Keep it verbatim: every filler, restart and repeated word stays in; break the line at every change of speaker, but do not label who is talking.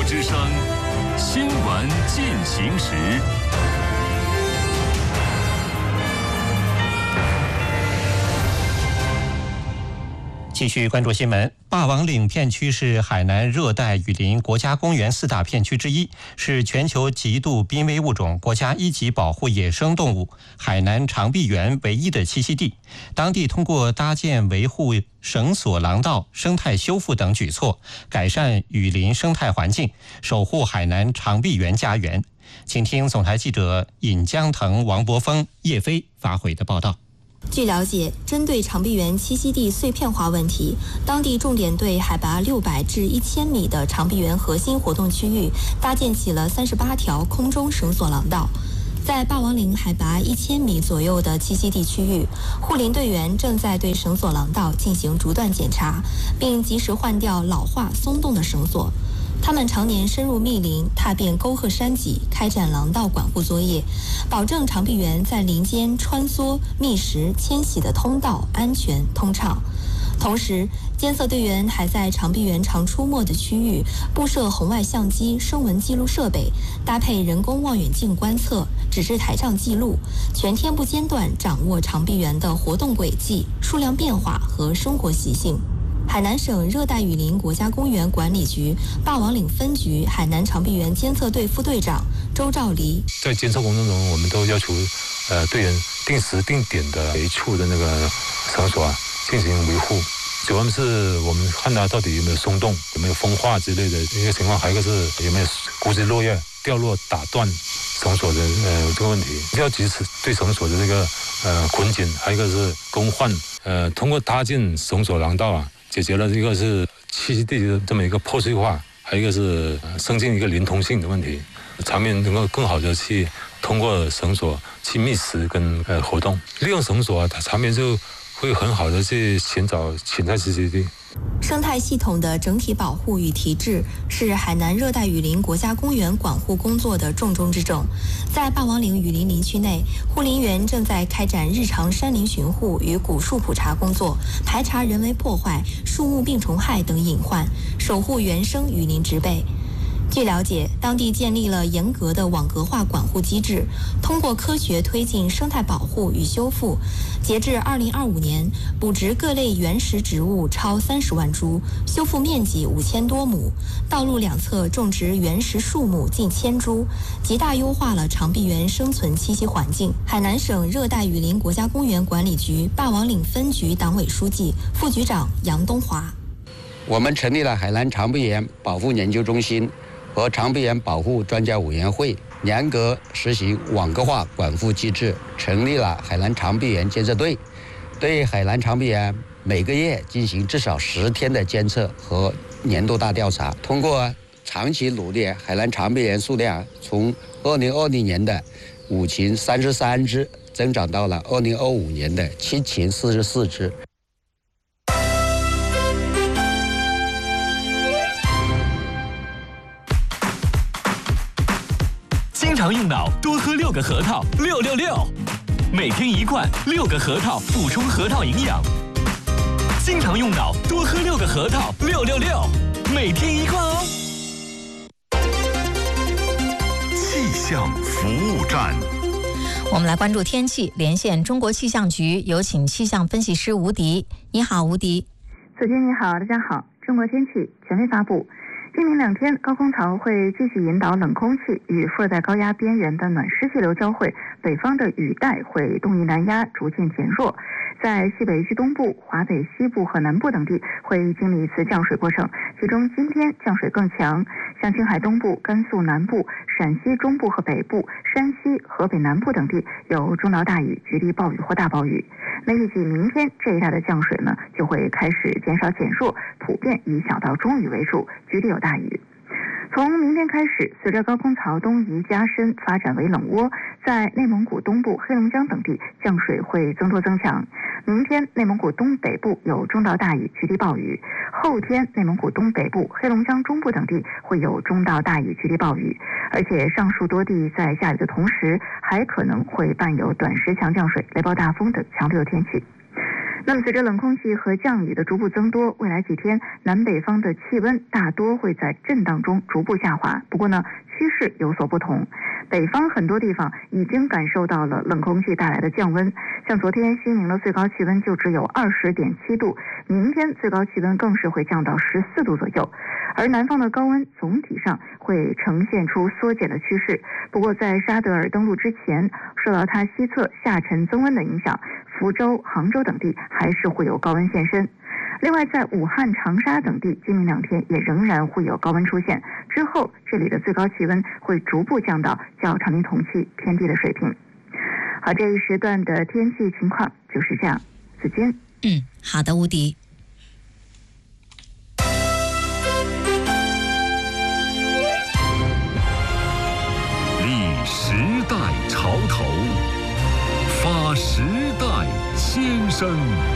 之声，新闻进行时。
继续关注新闻。霸王岭片区是海南热带雨林国家公园四大片区之一，是全球极度濒危物种国家一级保护野生动物海南长臂猿唯一的栖息地。当地通过搭建维护绳索廊道、生态修复等举措，改善雨林生态环境，守护海南长臂猿家园。请听总台记者尹江腾、王博峰、叶飞发回的报道。
据了解，针对长臂猿栖息地碎片化问题，当地重点对海拔六百至一千米的长臂猿核心活动区域搭建起了三十八条空中绳索廊道。在霸王岭海拔一千米左右的栖息地区域，护林队员正在对绳索廊道进行逐段检查，并及时换掉老化松动的绳索。他们常年深入密林，踏遍沟壑山脊，开展廊道管护作业，保证长臂猿在林间穿梭、觅食、迁徙的通道安全通畅。同时，监测队员还在长臂猿常出没的区域布设红外相机声纹记录设备，搭配人工望远镜观测、指示台上记录，全天不间断掌握长臂猿的活动轨迹、数量变化和生活习性。海南省热带雨林国家公园管理局霸王岭分局海南长臂猿监测队副队长周兆黎，
在监测过程中，我们都要求呃队员定时定点的每一处的那个绳索啊进行维护。主要是我们看它到底有没有松动，有没有风化之类的一个情况，还有一个是有没有枯枝落叶掉落打断绳索的呃这个问题，要及时对绳索的这个呃捆紧，还有一个是更换。呃，通过搭建绳索廊道啊，解决了一个是栖息地的这么一个破碎化，还有一个是增进一个连通性的问题，场面能够更好的去通过绳索去觅食跟呃活动，利用绳索啊，它场面就会很好的去寻找潜在栖息地。
生态系统的整体保护与提质是海南热带雨林国家公园管护工作的重中之重。在霸王岭雨林林区内，护林员正在开展日常山林巡护与古树普查工作，排查人为破坏、树木病虫害等隐患，守护原生雨林植被。据了解，当地建立了严格的网格化管护机制，通过科学推进生态保护与修复。截至二零二五年，补植各类原始植物超三十万株，修复面积五千多亩，道路两侧种植原始树木近千株，极大优化了长臂猿生存栖息环境。海南省热带雨林国家公园管理局霸王岭分局党委书记、副局长杨东华。
我们成立了海南长臂猿保护研究中心和长臂猿保护专家委员会，严格实行网格化管护机制，成立了海南长臂猿监测队，对海南长臂猿每个月进行至少十天的监测和年度大调查。通过长期努力，海南长臂猿数量从二零二零年的五群三十三只，增长到了二零二五年的七群四十四只。
经常用脑，多喝六个核桃，六六六，每天一罐，六个核桃补充核桃营养。经常用脑，多喝六个核桃，六六六，每天一罐哦。
气象服务站，
我们来关注天气，连线中国气象局，有请气象分析师吴迪。你好，吴迪。
子君你好，大家好。中国天气权威发布。今明两天，高空槽会继续引导冷空气与副热带高压边缘的暖湿气流交汇，北方的雨带会东移南压，逐渐减弱。在西北区东部、华北西部和南部等地会经历一次降水过程，其中今天降水更强，像青海东部、甘肃南部、陕西中部和北部、山西、河北南部等地有中到大雨、局地暴雨或大暴雨。那预计明天这一带的降水呢，就会开始减少减弱，普遍以小到中雨为主，局地有大雨。从明天开始，随着高空槽东移加深，发展为冷涡，在内蒙古东部、黑龙江等地降水会增多增强。明天内蒙古东北部有中到大雨、局地暴雨，后天内蒙古东北部、黑龙江中部等地会有中到大雨、局地暴雨，而且上述多地在下雨的同时，还可能会伴有短时强降水、雷暴大风等强对流天气。 那么随着冷空气和降雨的逐步增多，未来几天南北方的气温大多会在震荡中逐步下滑。不过呢，趋势有所不同，北方很多地方已经感受到了冷空气带来的降温，像昨天西宁的最高气温就只有二十点七度，明天最高气温更是会降到十四度左右。而南方的高温总体上会呈现出缩减的趋势，不过在沙德尔登陆之前，受到它西侧下沉增温的影响，福州、杭州等地还是会有高温现身。另外，在武汉、长沙等地，今明两天也仍然会有高温出现，之后这里的最高气温会逐步降到较常年同期偏低的水平。好，这一时段的天气情况就是这样。子君，
嗯，好的，吴迪。
立时代潮头，发时代先声。